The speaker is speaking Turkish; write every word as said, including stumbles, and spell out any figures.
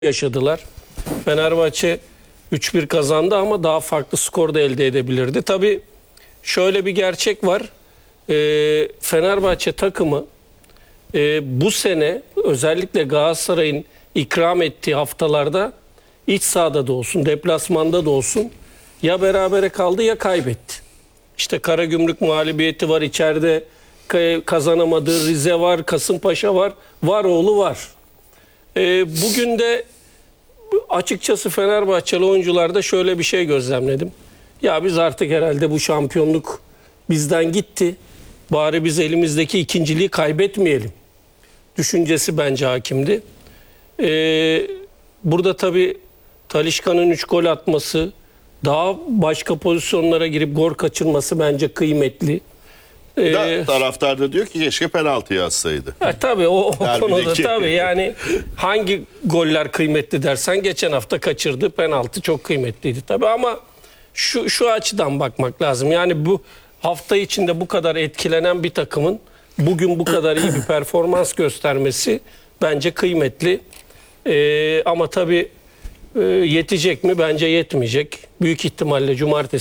yaşadılar. Fenerbahçe üç bir kazandı ama daha farklı skor da elde edebilirdi. Tabii şöyle bir gerçek var. Ee, Fenerbahçe takımı e, bu sene özellikle Galatasaray'ın ikram ettiği haftalarda iç sahada da olsun, deplasmanda da olsun ya berabere kaldı ya kaybetti. İşte Karagümrük mağlubiyeti var, içeride kazanamadığı Rize var, Kasımpaşa var, Varoğlu var. Ee, bugün de açıkçası Fenerbahçeli oyuncularda şöyle bir şey gözlemledim. Ya biz artık herhalde bu şampiyonluk bizden gitti. Bari biz elimizdeki ikinciliği kaybetmeyelim düşüncesi bence hakimdi. Ee, burada tabii Talisca'nın üç gol atması, daha başka pozisyonlara girip gol kaçırması bence kıymetli. Ee, Da, taraftar da diyor ki keşke penaltıyı atsaydı. E, tabii o, o Derbideki- konuda tabii yani hangi goller kıymetli dersen geçen hafta kaçırdı penaltı çok kıymetliydi tabii ama şu şu açıdan bakmak lazım. Yani bu hafta içinde bu kadar etkilenen bir takımın bugün bu kadar iyi bir performans göstermesi bence kıymetli. Ee, ama tabii e, yetecek mi? Bence yetmeyecek. Büyük ihtimalle cumartesi